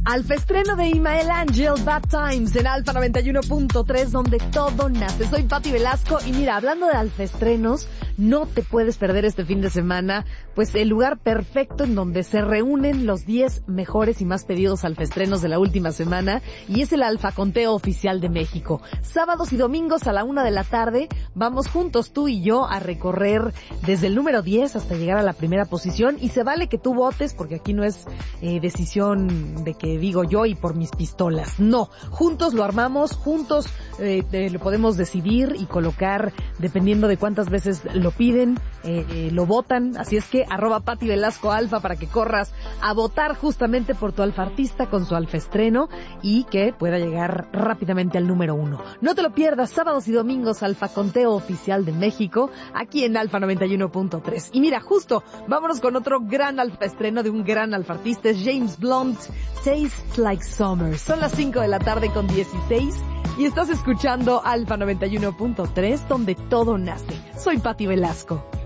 Alfa estreno de Imael Angel, Bad Times, en Alfa 91.3, donde todo nace. Soy Pati Velasco y mira, hablando de alfa estrenos, no te puedes perder este fin de semana, pues el lugar perfecto en donde se reúnen los 10 mejores y más pedidos alfa estrenos de la última semana, y es el Alfa Conteo Oficial de México. Sábados y domingos a la 1 de la tarde, vamos juntos tú y yo a recorrer desde el número 10 hasta llegar a la primera posición, y se vale que tú votes, porque aquí no es decisión de que digo yo y por mis pistolas. No, juntos lo armamos, juntos lo podemos decidir y colocar dependiendo de cuántas veces lo piden, lo votan. Así es que @Pati Velasco Alfa para que corras a votar justamente por tu alfa artista con su alfa estreno y que pueda llegar rápidamente al número 1. No te lo pierdas, sábados y domingos, Alfa Conteo Oficial de México, aquí en Alfa 91.3. Y mira, justo, vámonos con otro gran alfa estreno de un gran alfa artista, es James Blunt, Tastes Like Summer. Son las 5 de la tarde con 16 y estás escuchando Alfa 91.3, donde todo nace. Soy Pati Velasco.